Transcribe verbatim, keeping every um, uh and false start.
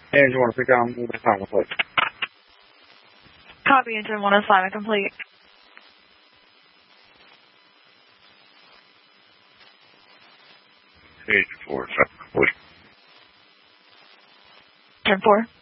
Engine one, pick down, move assignment complete. Copy, engine one, assignment complete. Engine four, assignment complete. Engine four.